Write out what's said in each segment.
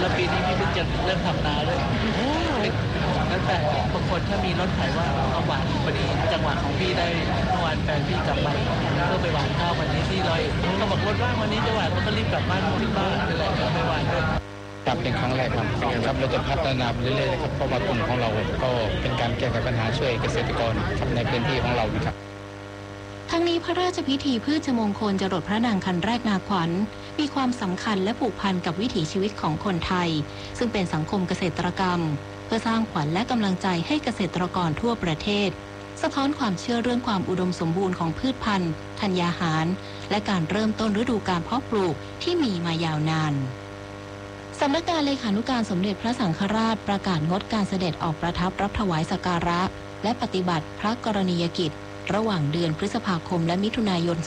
แล้วปีนี้พี่เพิ่งจะเริ่มทำนาด้วยแล้วแต่บางคนถ้ามีรถไถว่าเอาหวานพอดีจังหวะของพี่ได้เมื่อวานแฟนพี่กลับมาก็ไปหวานข้าววันนี้ที่100ก็บอกรถว่างวันนี้จะหวานมันก็รีบกลับบ้านที่บ้านนั่นแหละไปหวานด้วยครับเป็นครั้งแรกครับเราจะพัฒนาไปเรื่อยๆครับเพราะว่ากลุ่มของเราก็เป็นการแก้ไขปัญหาช่วยเกษตรกรครับในพื้นที่ของเรานะครับทั้งนี้พระราชพิธีพืชมงคลจรดพระนางคันแรกนาขวัญมีความสำคัญและผูกพันกับวิถีชีวิตของคนไทยซึ่งเป็นสังคมเกษตรกรรมเพื่อสร้างขวัญและกำลังใจให้เกษตรกรทั่วประเทศสะท้อนความเชื่อเรื่องความอุดมสมบูรณ์ของพืชพันธุ์ธัญญาหารและการเริ่มต้นฤดูการเพาะปลูกที่มีมายาวนานสำนักงานเลขานุการสมเด็จพระสังฆราชประกาศงดการเสด็จออกประทับรับถวายสักการะและปฏิบัติพระกรณียกิจระหว่างเดือนพฤษภาคมและมิถุนายน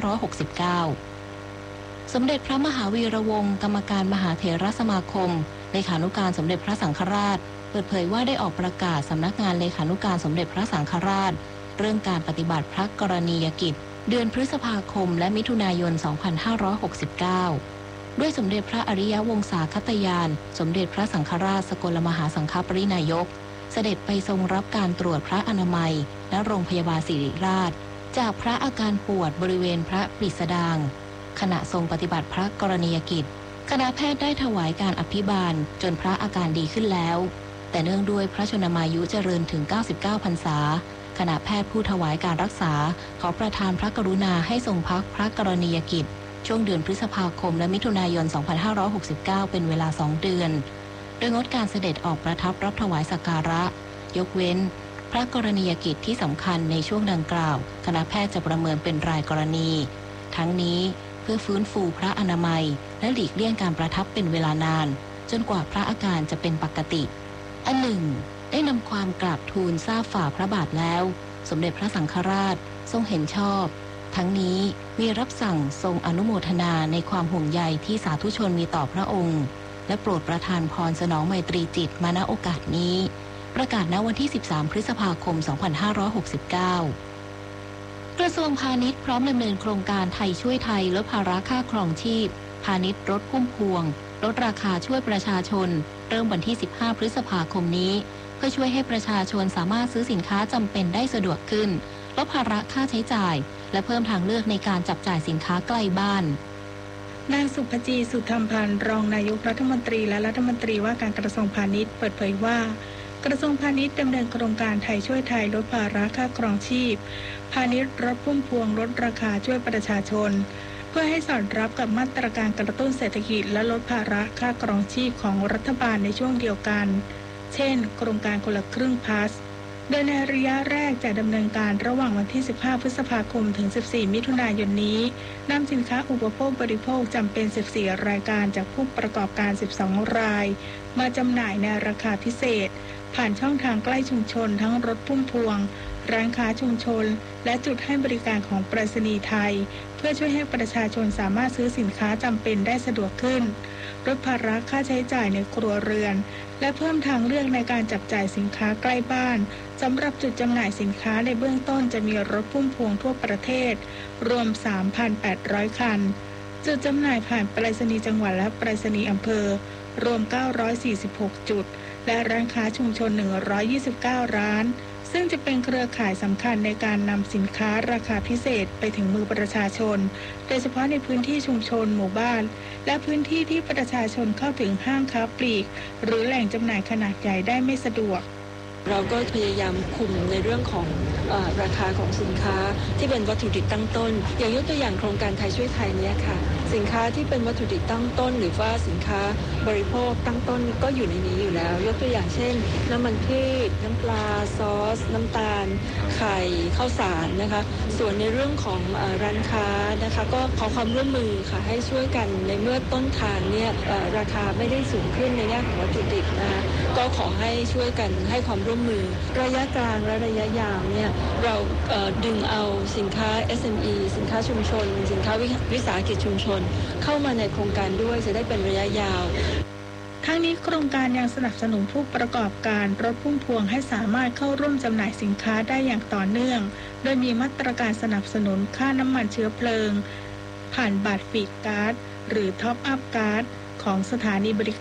2569 สมเด็จพระมหาวีระวงศ์กรรมการมหาเถรสมาคมเลขานุการสมเด็จพระสังฆราชเปิดเผยว่าได้ออกประกาศสำนักงานเลขานุการสมเด็จพระสังฆราชเรื่องการปฏิบัติพระกรณียกิจเดือนพฤษภาคมและมิถุนายน 2569 ด้วยสมเด็จพระอริยวงศาคตยานสมเด็จพระสังฆราชสกลมหาสังฆปรินายกเสด็จไปทรงรับการตรวจพระอนามัยณโรงพยาบาลศิริราชจากพระอาการปวดบริเวณพระปริสดางขณะทรงปฏิบัติพระกรณียกิจคณะแพทย์ได้ถวายการอภิบาลจนพระอาการดีขึ้นแล้วแต่เนื่องด้วยพระชนมายุเจริญถึง99พรรษาคณะแพทย์ผู้ถวายการรักษาขอประทานพระกรุณาให้ทรงพักพระกรณียกิจช่วงเดือนพฤษภาคมและมิถุนายน 2569 เป็นเวลา2 เดือนโดยงดการเสด็จออกประทับรับถวายสักการะยกเว้นพระกรณียกิจที่สำคัญในช่วงดังกล่าวคณะแพทย์จะประเมินเป็นรายกรณีทั้งนี้เพื่อฟื้นฟูพระอนามัยและหลีกเลี่ยงการประทับเป็นเวลานานจนกว่าพระอาการจะเป็นปกติอันหนึ่งได้นำความกราบทูลทราบฝ่าพระบาทแล้วสมเด็จพระสังฆราชทรงเห็นชอบทั้งนี้มีรับสั่งทรงอนุโมทนาในความห่วงใยที่สาธุชนมีต่อพระองค์และโปรดประทานพรสนองไมตรีจิตมาณโอกาสนี้ประกาศณวันที่13พฤษภาคม 2569 กระทรวงพาณิชย์พร้อมดำเนินโครงการไทยช่วยไทยลดภาระค่าครองชีพพาณิชย์รถพุ่มพวงลดราคาช่วยประชาชนเริ่มวันที่15พฤษภาคมนี้เพื่อช่วยให้ประชาชนสามารถซื้อสินค้าจำเป็นได้สะดวกขึ้นลดภาระค่าใช้จ่ายและเพิ่มทางเลือกในการจับจ่ายสินค้าใกล้บ้านนางสุภจี สุธรรมพันธ์รองนายกรัฐมนตรีและรัฐมนตรีว่าการกระทรวงพาณิชย์เปิดเผยว่ากระทรวงพาณิชย์ดำเนินโครงการไทยช่วยไทยลดภาระค่าครองชีพพาณิชย์รถพุ่มพวงลดราคาช่วยประชาชนเพื่อให้สอดรับกับมาตรการกระตุ้นเศรษฐกิจและลดภาระค่าครองชีพของรัฐบาลในช่วงเดียวกันเช่นโครงการคนละครึ่งพาสโดยในระยะแรกจะดำเนินการระหว่างวันที่15พฤษภาคมถึง14มิถุนายนนี้นำสินค้าอุปโภคบริโภคจำเป็น14รายการจากผู้ประกอบการ12รายมาจำหน่ายในราคาพิเศษผ่านช่องทางใกล้ชุมชนทั้งรถพุ่มพวงร้านค้าชุมชนและจุดให้บริการของไปรษณีย์ไทยเพื่อช่วยให้ประชาชนสามารถซื้อสินค้าจำเป็นได้สะดวกขึ้นลดภาระค่าใช้จ่ายในครัวเรือนและเพิ่มทางเลือกในการจับจ่ายสินค้าใกล้บ้านสำหรับจุดจำหน่ายสินค้าในเบื้องต้นจะมีรถพุ่มพวงทั่วประเทศรวม 3,800 คันจุดจำหน่ายผ่านไปรษณีย์จังหวัดและไปรษณีย์อำเภอรวม946จุดและร้านค้าชุมชน129ร้านซึ่งจะเป็นเครือข่ายสำคัญในการนำสินค้าราคาพิเศษไปถึงมือประชาชนโดยเฉพาะในพื้นที่ชุมชนหมู่บ้านและพื้นที่ที่ประชาชนเข้าถึงห้างค้าปลีกหรือแหล่งจำหน่ายขนาดใหญ่ได้ไม่สะดวกเราก็พยายามคุมในเรื่องของราคาของสินค้าที่เป็นวัตถุดิบตั้งต้นอย่างยกตัวอย่างโครงการไทยช่วยไทยเนี่ยค่ะสินค้าที่เป็นวัตถุดิบตั้งต้นหรือว่าสินค้าบริโภคตั้งต้นก็อยู่ในนี้อยู่แล้วยกตัวอย่างเช่นน้ำมันพืชน้ำปลาซอสน้ำตาลไข่ข้าวสารนะคะส่วนในเรื่องของร้านค้านะคะก็ขอความร่วมมือค่ะให้ช่วยกันในเมื่อต้นทางเนี่ยราคาไม่ได้สูงขึ้นในแง่ของวัตถุดิบนะคะก็ขอให้ช่วยกันให้ความร่วมมือระยะกลางและระยะยาวเนี่ยเราดึงเอาสินค้า SME สินค้าชุมชนสินค้าวิสาหกิจชุมชนเข้ามาในโครงการด้วยจะได้เป็นระยะยาวทั้งนี้โครงการยังสนับสนุนผู้ประกอบการรถพุ่มพวงให้สามารถเข้าร่วมจำหน่ายสินค้าได้อย่างต่อเนื่องโดยมีมาตรการสนับสนุนค่าน้ำมันเชื้อเพลิงผ่านบัตรฟีดการ์ดหรือท็อปอัพการ์ดของสถานีบริ